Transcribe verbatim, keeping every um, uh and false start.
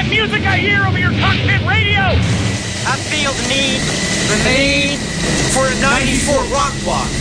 that music I hear over your cockpit radio! I feel the need, the need for a ninety-four rock block.